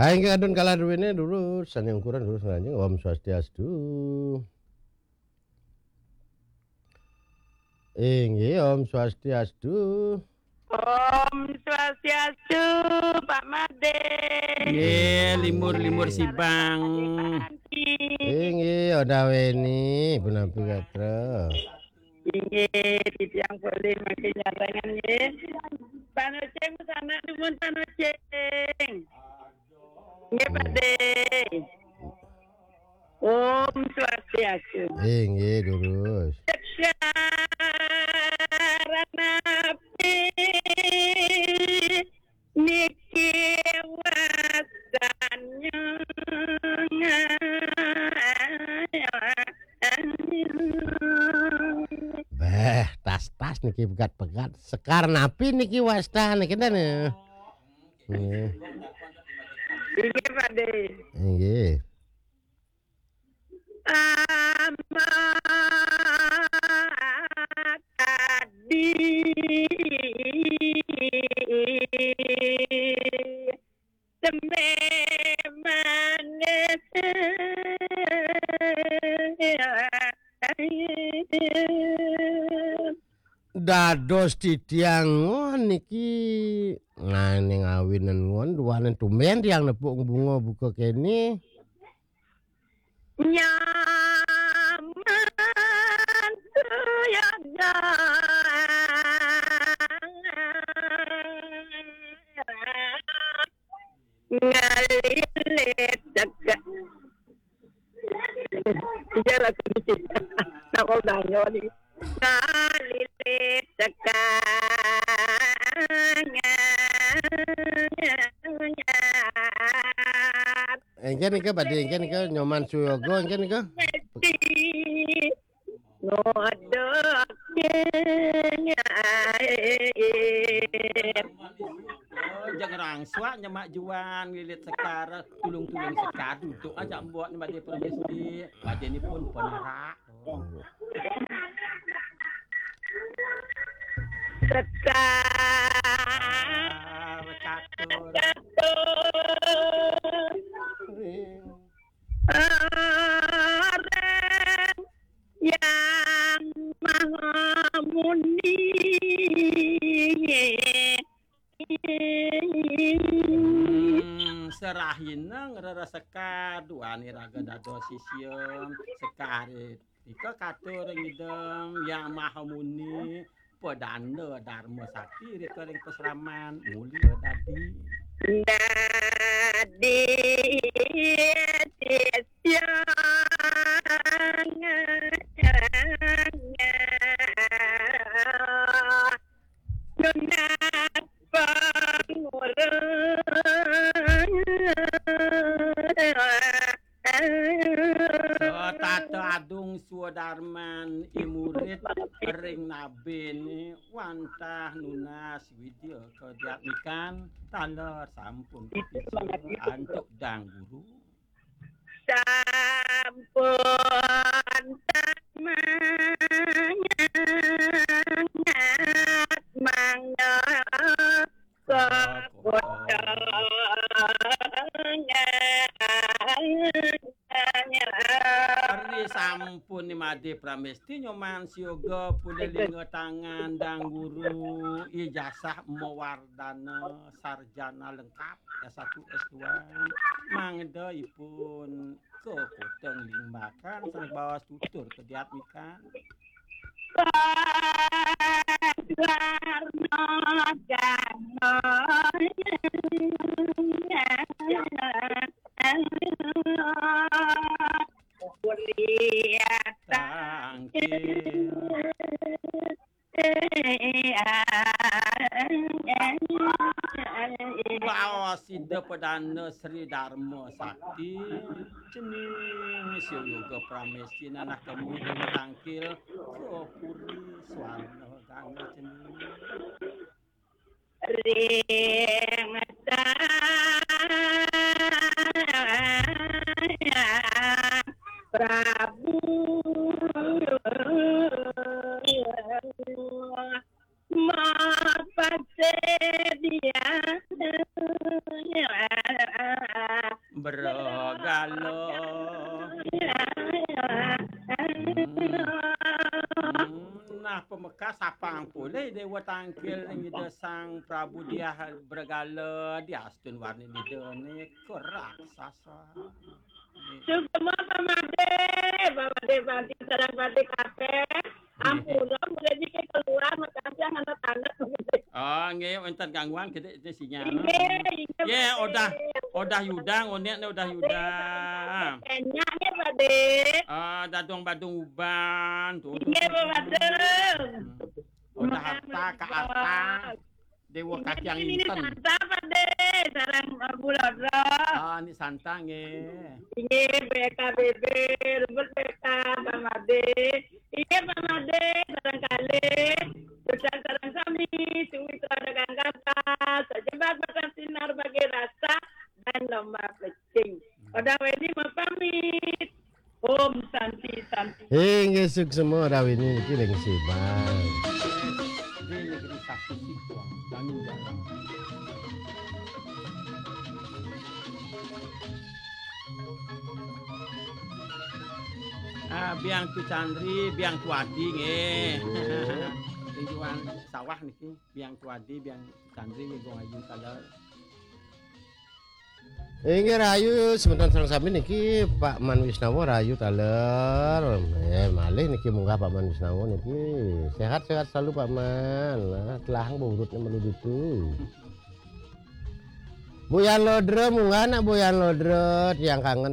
Hai kadun kala duwene dulu sane ukuran dulu sanjing Om Swastiastu. Inggih Om Swastiastu. Om Swastiastu, Pak Made. Nggih, limur-limur si Bang. Inggih odaweni punapi katra. Inggih, titiang boleh makin nyatangan nggih. Panoceng sana nuwun panoceng. Nggih, Pak De. Om Swastiastu. Inggih durus. Saranapi niki wasanya Beh, tas-tas niki pegat-pegat. Sekar napi niki wasta niki dane. Nggih. Inggih, Pak De. Inggih. Tadi tembe manis Dados titiang ngon niki ngane ngawinan ngon duwanen tumben tiang nepuk bunga buka kene. nyaman tuyada ngalilit dekat iya lagu ini nak kau nanya nih ngalilit dekat Engken nika badhe engken nika nyoman suyoga engken nika. Jangan rangsua nyemak juan lilit sekar tulung-tulung sekar duduk aja buat nyemak dia permisi baca ini pun penarak sekar katur orang yang maha muni serahin nang rara sekar duani raga dado sisiem sekarit ika katur ngidem yang maha muni pedana dharma sakti rikering pesraman mulia dadi Dadi Tata adung suadarman imurid ring nabene wantah nunas widya kediatmikan taler sampun kepicu antuk dang guru sampun mangat mangga Ari sampun nimade pramesti nyoman sioga pulilinga tangan dang guru ijazah mewardana sarjana lengkap S1 S2 mangda ipun ke kuteng limbakan sang bawas tutur kediatmikan tangkil bawas sida pedana Sri Dharma Sakti cening yoga pramesti nanah kami dengan tangkil ke puri swarna gangga cening Prabu Mapasedia boleh dewa tangkil ngide sang Prabu dia bergala dia astun warni didene keraksasa. Sukma pamade banti sarang banti kabeh. Ampun, mulai dikit keluar makasih anak anak. Oh, nggih wonten gangguan gede sinyal. Iya, Ya, odah yudang, onek odah yudang. Enyaknya Pade. Dadong badung uban. Iya, Pade. Odah harta ke atas. Dewa kaki yang Ini inten. santa Pade, sarang bulodro. Ini santang Iya, BKBB, rumput BK, Pamade. Iya, Pamade, sarang kali. Susah sarang sami, suwi terhadap kakak. Sejebak makan sinar bagi rasa dan lomba pecing. Udah ini mau pamit. Om Santi Santi. Nggih suksema rawini niki lagi sibang. Di negeri Sakti Sikuang, Bangin Jalan. Biang tu Chandri, biang tu Adi nggih. Tujuan sawah niki, biang tu Adi, biang Chandri nggih gong ayu kaler. Nggih rayu sebentar sareng sami niki Pak Man Wisnawa rayu taler. Malih niki munggah Pak Man Wisnawa niki. Sehat-sehat selalu Pak Man. Lah telahang burutnya menuju itu. Buyan Lodre munggah nak Buyan Lodre yang kangen